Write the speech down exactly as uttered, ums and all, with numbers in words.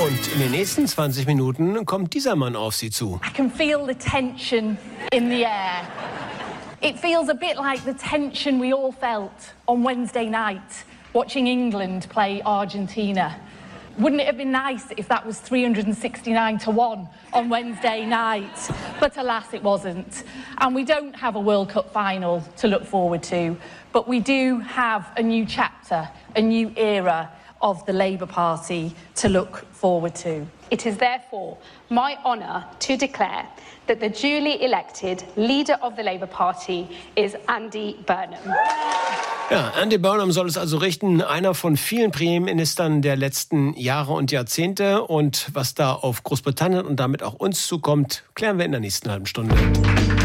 Und in den nächsten zwanzig Minuten kommt dieser Mann auf Sie zu. I can feel the tension in the air. It feels a bit like the tension we all felt on Wednesday night watching England play Argentina. Wouldn't it have been nice if that was three hundred sixty-nine to one on Wednesday night? But alas, it wasn't. And we don't have a World Cup final to look forward to, but we do have a new chapter, a new era of the Labour Party to look forward to. It is therefore my honour to declare that the duly elected leader of the Labour Party is Andy Burnham. Ja, Andy Burnham soll es also richten, einer von vielen Premierministern der letzten Jahre und Jahrzehnte. Und was da auf Großbritannien und damit auch uns zukommt, klären wir in der nächsten halben Stunde.